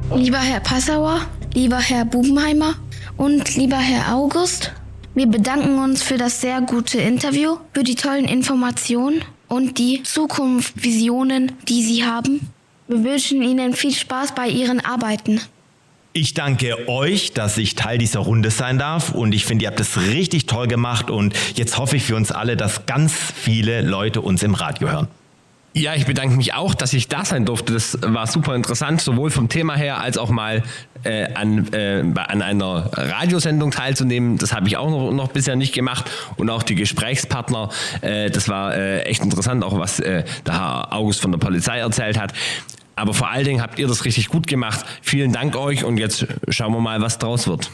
Lieber Herr Passauer, lieber Herr Bubenheimer und lieber Herr August, wir bedanken uns für das sehr gute Interview, für die tollen Informationen und die Zukunftsvisionen, die Sie haben. Wir wünschen Ihnen viel Spaß bei Ihren Arbeiten. Ich danke euch, dass ich Teil dieser Runde sein darf und ich finde, ihr habt es richtig toll gemacht und jetzt hoffe ich für uns alle, dass ganz viele Leute uns im Radio hören. Ja, ich bedanke mich auch, dass ich da sein durfte. Das war super interessant, sowohl vom Thema her als auch mal an einer Radiosendung teilzunehmen. Das habe ich auch noch bisher nicht gemacht. Und auch die Gesprächspartner, das war echt interessant, auch was der Herr August von der Polizei erzählt hat. Aber vor allen Dingen habt ihr das richtig gut gemacht. Vielen Dank euch und jetzt schauen wir mal, was draus wird.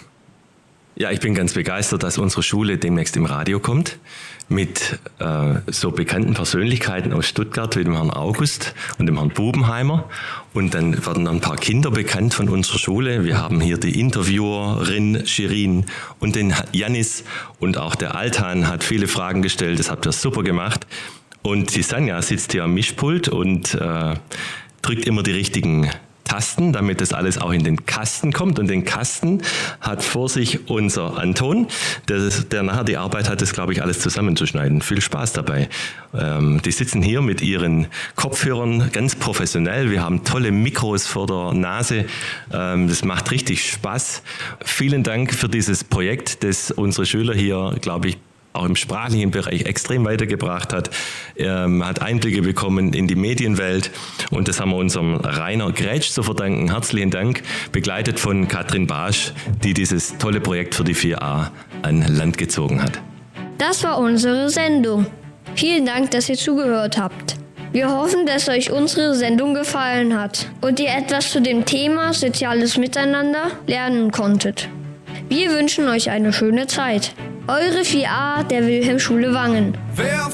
Ja, ich bin ganz begeistert, dass unsere Schule demnächst im Radio kommt mit so bekannten Persönlichkeiten aus Stuttgart wie dem Herrn August und dem Herrn Bubenheimer. Und dann werden ein paar Kinder bekannt von unserer Schule. Wir haben hier die Interviewerin Shirin und den Janis und auch der Altan hat viele Fragen gestellt. Das habt ihr super gemacht. Und die Sanja sitzt hier am Mischpult und drückt immer die richtigen Tasten, damit das alles auch in den Kasten kommt. Und den Kasten hat vor sich unser Anton, der nachher die Arbeit hat, das, glaube ich, alles zusammenzuschneiden. Viel Spaß dabei. Die sitzen hier mit ihren Kopfhörern ganz professionell. Wir haben tolle Mikros vor der Nase. Das macht richtig Spaß. Vielen Dank für dieses Projekt, das unsere Schüler hier, glaube ich, auch im sprachlichen Bereich extrem weitergebracht hat. Hat Einblicke bekommen in die Medienwelt und das haben wir unserem Rainer Grätsch zu verdanken. Herzlichen Dank, begleitet von Katrin Barsch, die dieses tolle Projekt für die 4a an Land gezogen hat. Das war unsere Sendung. Vielen Dank, dass ihr zugehört habt. Wir hoffen, dass euch unsere Sendung gefallen hat und ihr etwas zu dem Thema soziales Miteinander lernen konntet. Wir wünschen euch eine schöne Zeit. Eure 4a der Wilhelmschule Wangen. Wer